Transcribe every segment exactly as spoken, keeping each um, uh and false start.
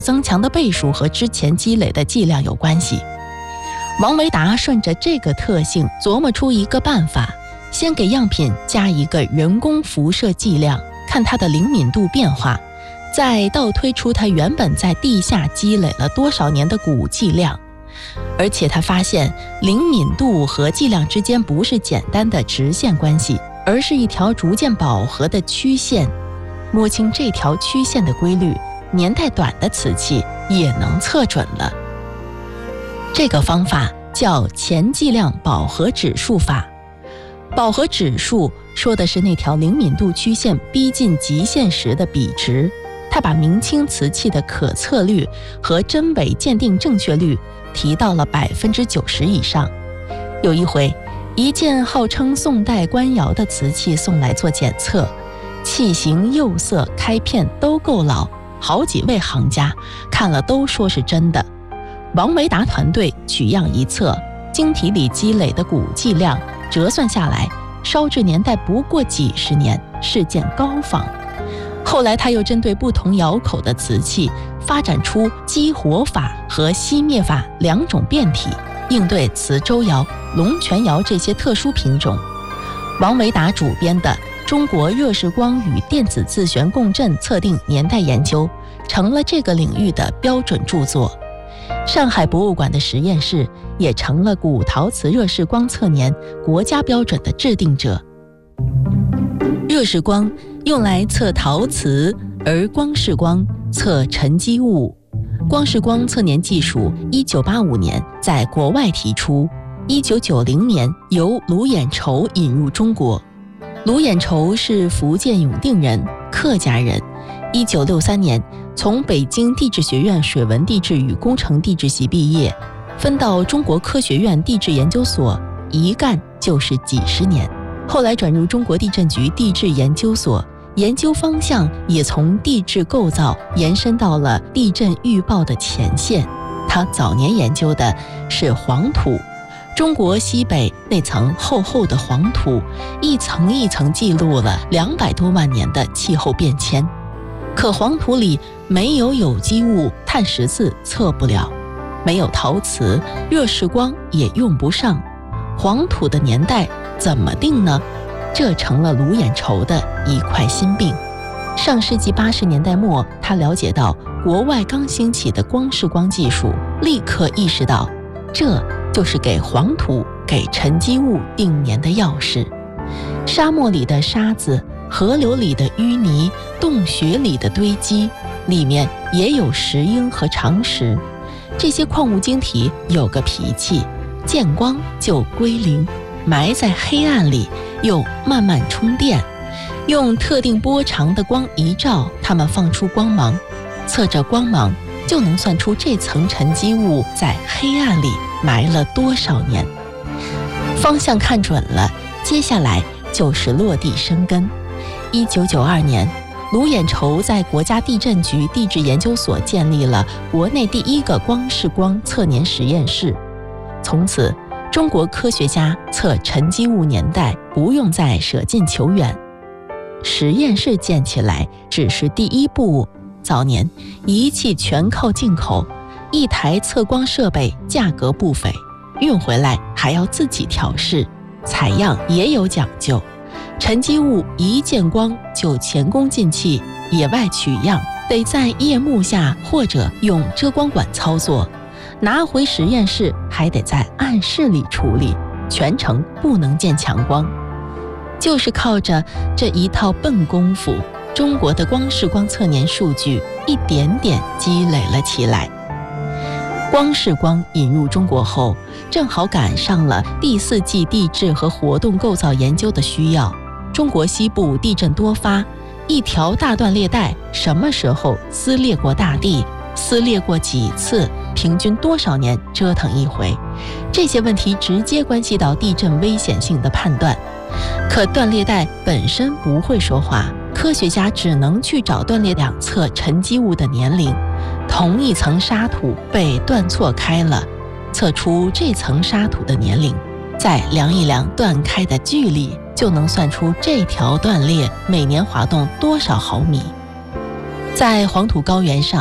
增强的倍数和之前积累的剂量有关系。王维达顺着这个特性琢磨出一个办法，先给样品加一个人工辐射剂量，看它的灵敏度变化，再倒推出它原本在地下积累了多少年的汞剂量。而且他发现灵敏度和剂量之间不是简单的直线关系，而是一条逐渐饱和的曲线。摸清这条曲线的规律，年代短的瓷器也能测准了。这个方法叫前剂量饱和指数法。饱和指数说的是那条灵敏度曲线逼近极限时的比值，它把明清瓷器的可测率和真伪鉴定正确率提到了百分之九十以上。有一回，一件号称宋代官窑的瓷器送来做检测，器型、釉色、开片都够老，好几位行家看了都说是真的。王维达团队取样一测，晶体里积累的汞剂量折算下来，烧制年代不过几十年，是件高仿。后来他又针对不同窑口的瓷器发展出激活法和熄灭法两种变体，应对磁州窑、龙泉窑这些特殊品种。王维达主编的《中国热释光与电子自旋共振测定年代研究》成了这个领域的标准著作。上海博物馆的实验室也成了古陶瓷热释光测年国家标准的制定者。热释光用来测陶瓷，而光释光测沉积物。光释光测年技术一九八五年在国外提出，一九九零年由卢衍畴引入中国。卢衍畴是福建永定人，客家人。一九六三年从北京地质学院水文地质与工程地质系毕业，分到中国科学院地质研究所，一干就是几十年。后来转入中国地震局地质研究所，研究方向也从地质构造延伸到了地震预报的前线。他早年研究的是黄土，中国西北那层厚厚的黄土，一层一层记录了两百多万年的气候变迁。可黄土里没有有机物，碳十四测不了，没有陶瓷，热释光也用不上。黄土的年代怎么定呢？这成了卢衍畴的一块心病。上世纪八十年代末，他了解到国外刚兴起的光释光技术，立刻意识到，这就是给黄土、给沉积物定年的钥匙。沙漠里的沙子，河流里的淤泥，洞穴里的堆积，里面也有石英和长石。这些矿物晶体有个脾气，见光就归零，埋在黑暗里又慢慢充电，用特定波长的光一照，它们放出光芒，测着光芒就能算出这层沉积物在黑暗里埋了多少年。方向看准了，接下来就是落地生根。一九九二年，卢衍畴在国家地震局地质研究所建立了国内第一个光释光测年实验室。从此，中国科学家测沉积物年代不用再舍近求远。实验室建起来只是第一步，早年仪器全靠进口，一台测光设备价格不菲，运回来还要自己调试，采样也有讲究。沉积物一见光就前功尽弃，野外取样得在夜幕下或者用遮光管操作，拿回实验室还得在暗室里处理，全程不能见强光。就是靠着这一套笨功夫，中国的光释光测年数据一点点积累了起来。光释光引入中国后，正好赶上了第四纪地质和活动构造研究的需要。中国西部地震多发，一条大断裂带什么时候撕裂过大地，撕裂过几次，平均多少年折腾一回，这些问题直接关系到地震危险性的判断。可断裂带本身不会说话，科学家只能去找断裂两侧沉积物的年龄，同一层沙土被断错开了，测出这层沙土的年龄，再量一量断开的距离，就能算出这条断裂每年滑动多少毫米。在黄土高原上，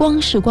光是光